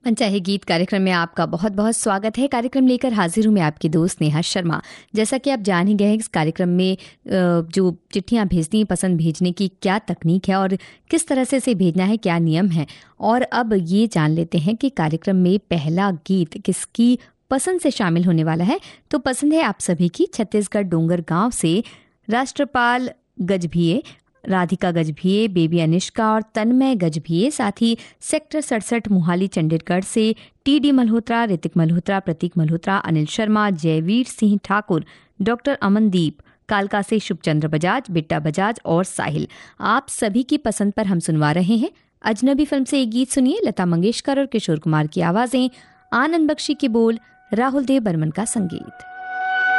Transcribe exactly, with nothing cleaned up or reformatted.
मनचाहे गीत कार्यक्रम में आपका बहुत बहुत स्वागत है। कार्यक्रम लेकर हाजिर हूँ मैं आपकी दोस्त नेहा शर्मा। जैसा कि आप जान ही गए हैं, इस कार्यक्रम में जो चिट्ठियाँ भेजनी है, पसंद भेजने की क्या तकनीक है और किस तरह से इसे भेजना है, क्या नियम है। और अब ये जान लेते हैं कि कार्यक्रम में पहला गीत किसकी पसंद से शामिल होने वाला है। तो पसंद है आप सभी की छत्तीसगढ़ डोंगरगांव से राष्ट्रपाल गजभिये, राधिका गजभिये, बेबी अनिष्का और तन्मय गजभिये, साथ ही सेक्टर सड़सठ मोहाली चंडीगढ़ से टी डी मल्होत्रा, ऋतिक मल्होत्रा, प्रतीक मल्होत्रा, अनिल शर्मा, जयवीर सिंह ठाकुर, डॉक्टर अमनदीप, कालका से शुभचंद्र बजाज, बिट्टा बजाज और साहिल। आप सभी की पसंद पर हम सुनवा रहे हैं अजनबी फिल्म से एक गीत। सुनिए, लता मंगेशकर और किशोर कुमार की आवाजें, आनंद बख्शी के बोल, राहुल देव बर्मन का संगीत।